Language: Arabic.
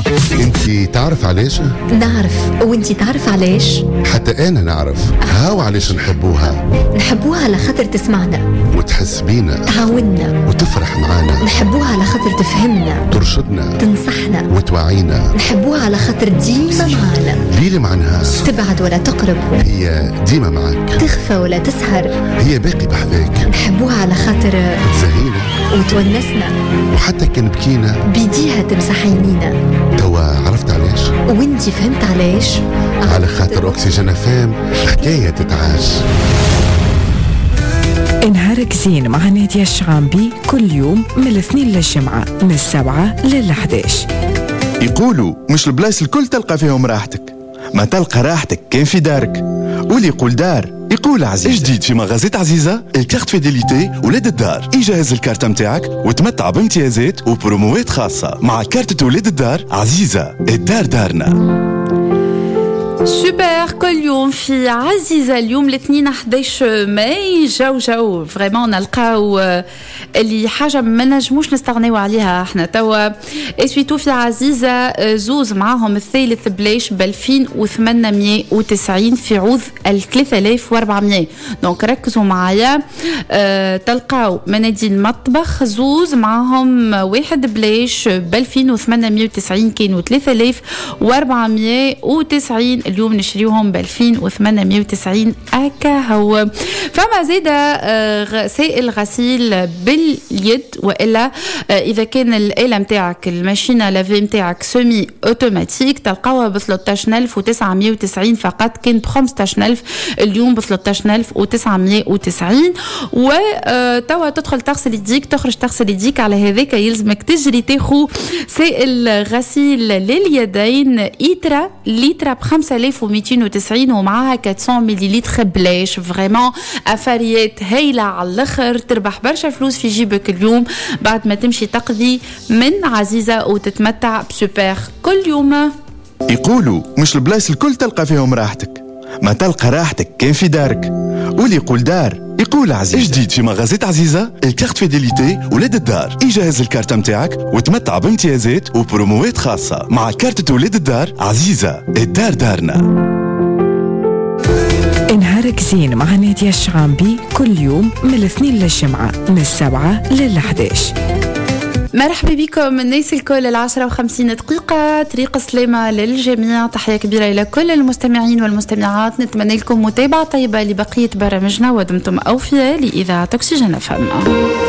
انتي تعرف علاش؟ نعرف. وانتي تعرف علاش؟ حتى انا نعرف. هاو علاش نحبوها على خاطر تسمعنا وتحس بينا، تعاوننا وتفرح معانا. نحبوها على خاطر تفهمنا، ترشدنا، تنصحنا وتوعينا. نحبوها على خاطر ديما معانا، ليلة مع نهار، تبعد ولا تقرب، هي ديما معاك، تخفى ولا تسهر، هي باقي بحذاك. نحبوها على خاطر تزهينا وتونسنا، وحتى كان بكينا بيديها تمسح عينينا. توا عرفت علاش؟ وانتي فهمت علاش؟ على خاطر أكسجين فام حكاية تتعاش. نهارك زين مع نادية الشعامبي كل يوم من الاثنين للجمعة من 7 ل11. يقولوا مش البلايص الكل تلقى فيهم راحتك، ما تلقى راحتك كان في دارك. واللي يقول دار يقول عزيزة. جديد في مغازات عزيزة الكارت فيديليتي ولاد الدار. يجهز الكارت متاعك وتمتع بامتيازات وبروموات خاصة مع كارت ولاد الدار. عزيزة، الدار دارنا. سوبر. كل يوم في عزيزة اليوم الاثنين 11 ماي جو فريمون نلقاو اللي حاجة ما نجموش نستغنيو عليها احنا توا. اسويتو في عزيزة زوز معاهم الثالث بلاش ب 2890 في عوض 3400. دونك ركزوا معايا. تلقاو مناديل مطبخ زوز معاهم واحد بلاش ب 2890 كانوا 3490 اليوم نشريوهم ب 2890 أكا. هو فما زيادة سائل غسيل باليد، وإلا إذا كان الآلة متاعك الماشينة لافي متاعك سومي أوتوماتيك تلقاوها ب 13990 فقط، كان ب 15000 اليوم ب 13990. وتوا تدخل تغسل يديك تخرج تغسل يديك، على هذاك يلزمك تجري تاخو سائل غسيل لليدين إيترا لترا ب 5290 ومعها 400 مليلتر بلاش. فريمون أفاريات هايلة على الآخر، تربح برشا فلوس في جيبك اليوم بعد ما تمشي تقضي من عزيزة وتتمتع بسوبر كل يوم. يقولوا مش البلايص الكل تلقى فيهم راحتك، ما تلقى راحتك كان في دارك. واللي يقول دار يقول عزيزة. جديد في مغازات عزيزة الكارت فيديليتي ولاد الدار. يجهز الكارت متاعك وتمتع بامتيازات وبروموات خاصة مع كارت ولاد الدار. عزيزة، الدار دارنا. نهارك زين مع نادية الشعامبي كل يوم من الاثنين للجمعة من 7 ل11. مرحبا بكم الناس الكل. 10:50 طريق سلامة للجميع. تحية كبيرة إلى كل المستمعين والمستمعات. نتمنى لكم متابعة طيبة لبقية برامجنا ودمتم أوفياء لإذاعة أكسجين FM.